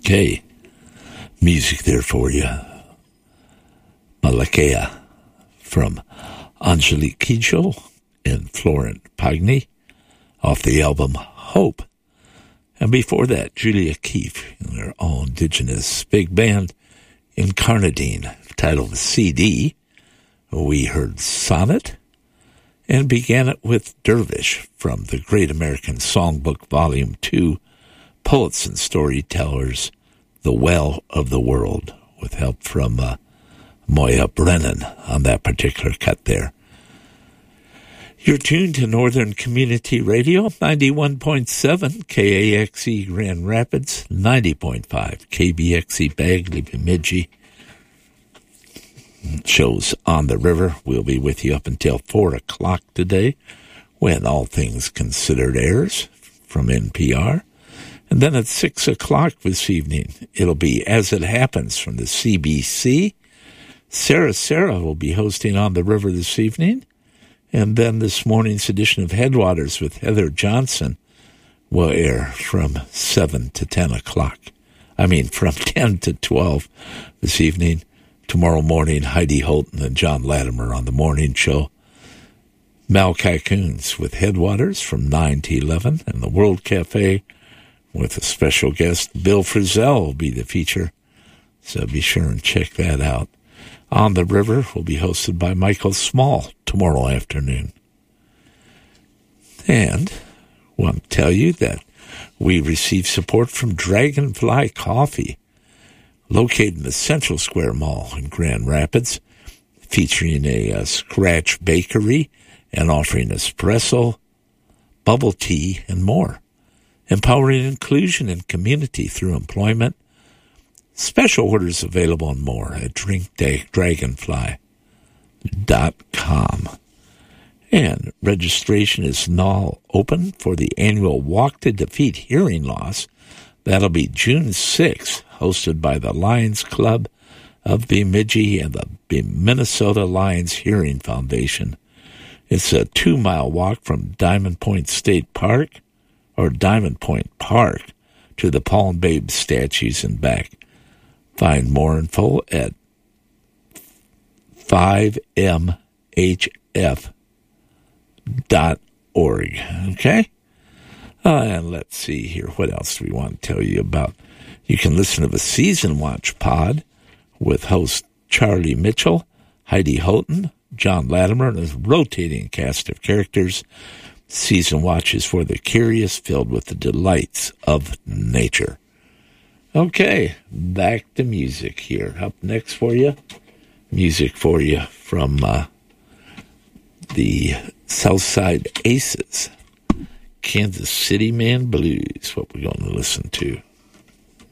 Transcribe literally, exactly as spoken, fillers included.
Okay. Music there for you. Malakea from Angelique Kidjo and Florent Pagny off the album Hope. And before that, Julia Keefe and their all-indigenous big band Incarnadine, titled C D. We heard Sonnet and began it with Dervish from the Great American Songbook Volume two, Poets and Storytellers, The Well of the World, with help from uh, Moya Brennan on that particular cut there. You're tuned to Northern Community Radio, ninety-one point seven K A X E Grand Rapids, ninety point five K B X E Bagley Bemidji. Shows on the river. We'll be with you up until four o'clock today, when All Things Considered airs from N P R. And then at six o'clock this evening, it'll be As It Happens from the C B C. Sarah Sarah will be hosting On the River this evening. And then this morning's edition of Headwaters with Heather Johnson will air from seven to ten o'clock. I mean, from ten to twelve this evening. Tomorrow morning, Heidi Holton and John Latimer on the morning show. Malachi Coons with Headwaters from nine to eleven. And the World Cafe with a special guest. Bill Frisell will be the feature. So be sure and check that out. On the River will be hosted by Michael Small tomorrow afternoon. And I want to tell you that we receive support from Dragonfly Coffee, located in the Central Square Mall in Grand Rapids, featuring a, a scratch bakery and offering espresso, bubble tea, and more. Empowering inclusion and community through employment. Special orders available and more at drink dragonfly dot com. And registration is now open for the annual Walk to Defeat Hearing Loss. That'll be June sixth, hosted by the Lions Club of Bemidji and the Minnesota Lions Hearing Foundation. It's a two-mile walk from Diamond Point State Park, or Diamond Point Park, to the Palm Babe statues and back. Find more info at five m h f dot org. Okay? Uh, and let's see here. What else do we want to tell you about? You can listen to the Season Watch pod with host Charlie Mitchell, Heidi Holton, John Latimer, and a rotating cast of characters. Season Watch is for the curious, filled with the delights of nature. Okay, back to music here. Up next for you, music for you from uh, the Southside Aces, Kansas City Man Blues, what we're going to listen to.